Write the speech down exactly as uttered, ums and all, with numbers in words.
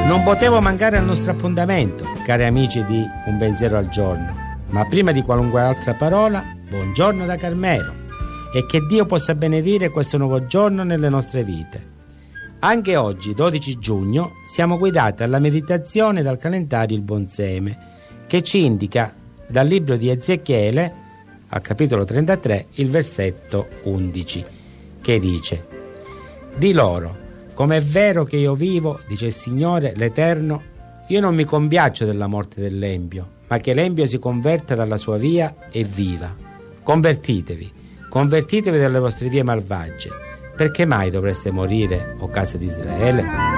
Non potevo mancare al nostro appuntamento, cari amici di Un Pensiero al Giorno, ma prima di qualunque altra parola, buongiorno da Carmelo e che Dio possa benedire questo nuovo giorno nelle nostre vite. Anche oggi, dodici giugno, siamo guidati alla meditazione dal calendario Il Buon Seme, che ci indica dal libro di Ezechiele, al capitolo trentatré, il versetto undici, che dice: «Di loro, come è vero che io vivo, dice il Signore l'Eterno, io non mi compiaccio della morte dell'empio, ma che l'empio si converta dalla sua via e viva. Convertitevi, convertitevi dalle vostre vie malvagie. Perché mai dovreste morire, o casa di Israele?»